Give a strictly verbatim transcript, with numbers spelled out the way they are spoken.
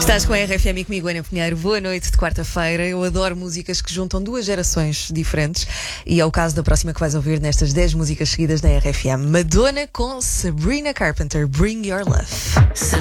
Estás com a R F M e comigo, Ana Pinheiro. Boa noite de quarta-feira. Eu adoro músicas que juntam duas gerações diferentes e é o caso da próxima que vais ouvir nestas dez músicas seguidas da R F M. Madonna com Sabrina Carpenter, Bring Your Love.